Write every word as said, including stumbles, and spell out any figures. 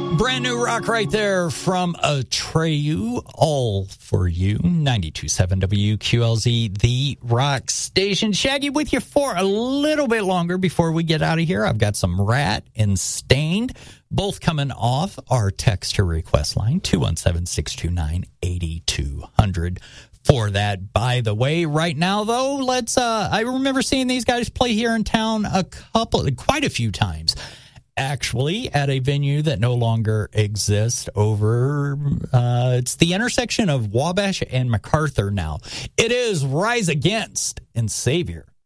Brand new rock right there from Atreyu, all for you. ninety-two point seven W Q L Z, the rock station. Shaggy with you for a little bit longer before we get out of here. I've got some Rat and Stained, both coming off our text to request line, two one seven, six two nine, eight two zero zero. For that, by the way, right now, though, let's, uh, I remember seeing these guys play here in town a couple, quite a few times. Actually, at a venue that no longer exists over, uh, it's the intersection of Wabash and MacArthur now. It is Rise Against and Savior